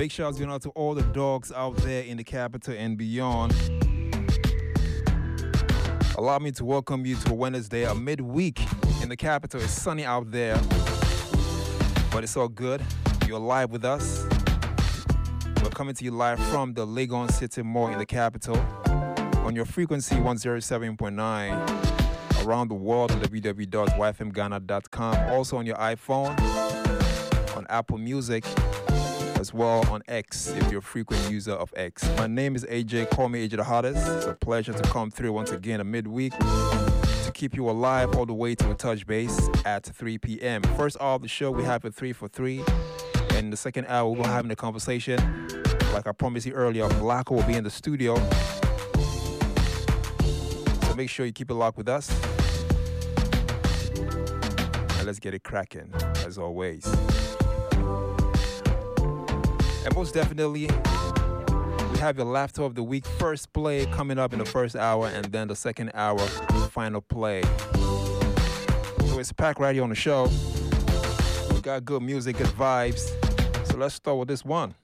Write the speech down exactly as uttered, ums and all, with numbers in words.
Big shouts going out to all the dogs out there in the capital and beyond. Allow me to welcome you to a Wednesday, a midweek in the capital. It's sunny out there, but it's all good. You're live with us. We're coming to you live from the Legon City Mall in the capital on your frequency one oh seven point nine. Around the world on w w w dot y f m ghana dot com. Also on your iPhone, on Apple Music, as well on X if you're a frequent user of X. My name is A J. Call me A J the Hottest. It's a pleasure to come through once again a midweek to keep you alive all the way to a touch base at three p.m. First hour of the show, we have a three for three. And in the second hour, we're having a conversation. Like I promised you earlier, Blacko will be in the studio. So make sure you keep it locked with us. And let's get it cracking, as always. And most definitely, we have your laughter of the week first play coming up in the first hour, and then the second hour, final play. So it's packed right here on the show. We got good music, good vibes. So let's start with this one.